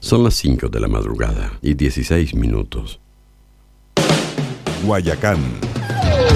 Son las 5 de la madrugada y 16 minutos. Guayacán